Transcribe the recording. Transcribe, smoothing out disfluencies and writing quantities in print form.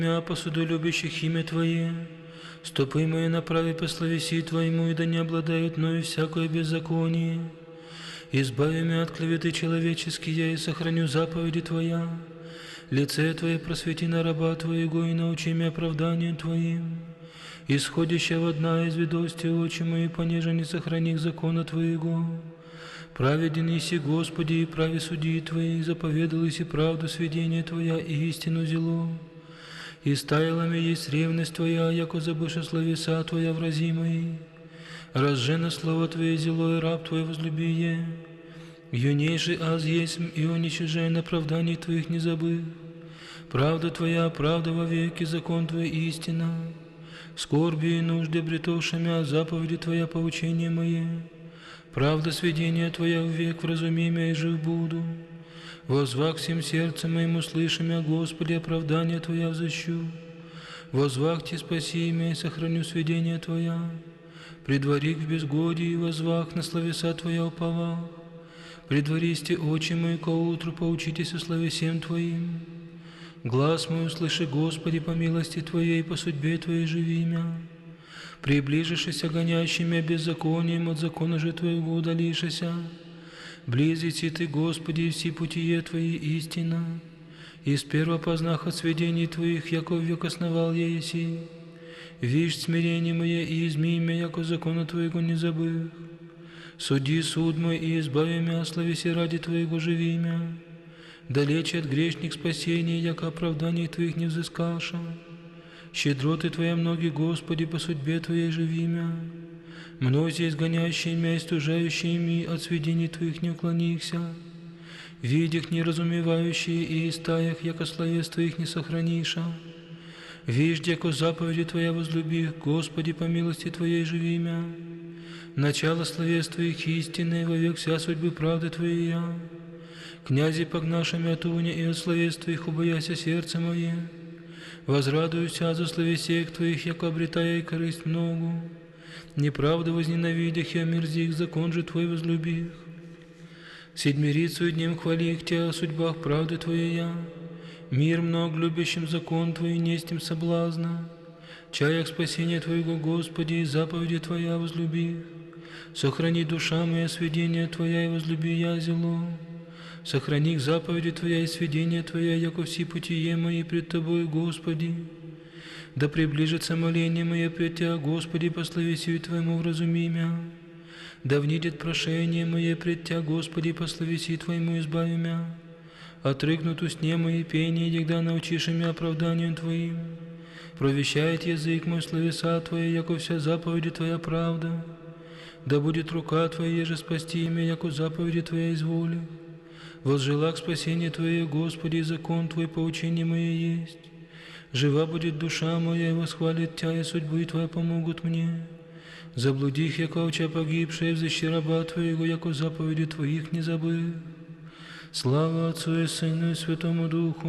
посудолюбящих имя Твое. Стопы мои направи по словеси Твоему, и да не обладают мною всякое беззаконие. Избави меня от клеветы человеческие, и сохраню заповеди Твоя. Лице Твое просвети на раба Твоего, и научи меня оправданием Твоим. Исходящая одна из ведости очи мои, понеже не сохрани закона Твоего. Праведен еси, Господи, и прави судьи Твои, заповедал еси правду сведения Твоя, и истину зело. И стаяла ми есть ревность Твоя, яко забыша словеса Твоя врази мои. Разжено слово Твое зело, и раб Твой возлюбие. Юнейший аз есмь, и уничижен оправданий Твоих не забыв. Правда Твоя, правда вовеки, закон Твой истина. Скорби и нужды бретовшими, заповеди Твоя поучение мое. Правда сведения Твоя век вразуми меня, и жив буду. Возвах всем сердцем моему, слыши меня, Господи, оправдание Твоя взыщу. Возвах Ти, спаси меня, и сохраню сведения Твоя. Предвари в безгодии, возвах на словеса Твоя уповах. Предваристи очи мои ко утру, поучитесь о словесем Твоим. Глаз мой услыши, Господи, по милости Твоей, по судьбе Твоей живи мя. Приближишься гонящими беззаконием, от закона же Твоего удалишься. Близите Ты, Господи, и все путие Твои истина. Из первого познах от сведений Твоих, яко век основал я еси. Вишь смирение мое, и изми меня, яко закона Твоего не забыв. Суди суд мой, и избави меня, словеси ради Твоего живи мя. Далече от грешник спасения, яко оправданий Твоих не взыскаша. Щедроты Твоя многие, Господи, по судьбе Твоей живи мя. Мнози изгоняющие мя и стужающие ми, от сведений Твоих не уклонихся. Видях неразумевающие и из таях, яко словес Твоих не сохраниша. Виждь, яко заповеди Твоя возлюбих, Господи, по милости Твоей живи мя. Начало словес Твоих истинное, вовек вся судьбы правды Твоя. Князи погнашами от уня и от словес Твоих убояся сердце мое. Возрадуюся за словесех Твоих, яко обретая и корысть многу. Неправду возненавидях и омерзих, закон же Твой возлюбих. Седмирицу днем хвалих Тебя о судьбах правды Твоей. Мир много любящим закон Твой, нестим соблазна. Чаях спасения Твоего, Господи, и заповеди Твоя возлюбих. Сохрани душа моя сведения Твоя, и возлюби я зело. Сохрани заповеди Твоя и сведения Твоя, яко все путие мои пред Тобой, Господи. Да приближится моление мое пред Тебя, Господи, по словесию Твоему вразуми мя. Да внидет прошение мое пред Тебя, Господи, по словесию Твоему избави мя. Отрыгнут усне мои пение, егда научишь меня оправданием Твоим. Провещает язык мой словеса Твои, яко вся заповеди Твоя правда. Да будет рука Твоя, еже спасти меня, яко заповеди Твоя изволи. Возжела к спасению Твое, Господи, и закон Твой поучение мое есть. Жива будет душа моя, и восхвалит Тя, и судьбы Твоя помогут мне. Заблудих, яко овча погибшая, взыщи раба Твоего, яко заповеди Твоих не забыв. Слава Отцу и Сыну и Святому Духу,